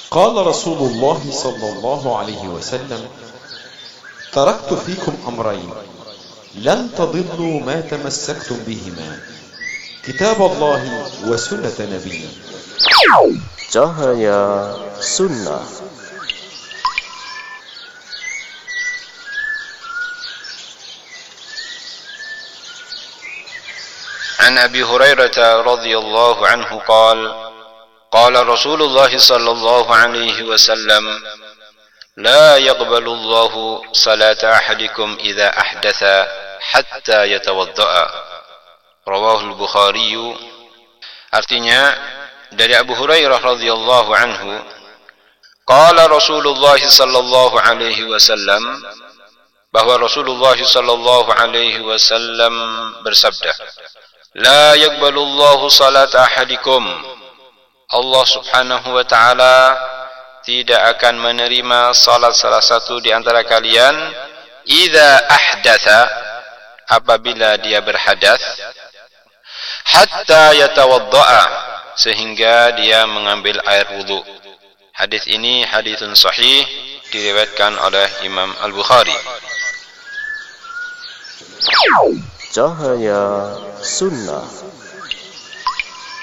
قال رسول الله صلى الله عليه وسلم: تركت فيكم أمرين لن تضلوا ما تمسكتم بهما، كتاب الله وسنة نبيه. Cahaya Sunnah. عن أبي هريرة رضي الله عنه قال: قال رسول الله صلى الله عليه وسلم: لا يقبل الله صلاة أحدكم إذا أحدث حتى يتوضأ. رواه البخاري. Artinya dari Abu Hurairah radhiyallahu anhu, qala Rasulullah sallallahu alaihi wasallam, bahwa Rasulullah sallallahu alaihi wasallam bersabda, la yaqbalullahu salata ahadikum, Allah subhanahu wa ta'ala tidak akan menerima salat salah satu di antara kalian idza ahdatha, apabila dia berhadas, hatta yatawadda'a, sehingga dia mengambil air wudu. Hadis ini haditsun sahih, diriwayatkan oleh Imam Al-Bukhari. Cahaya Sunnah.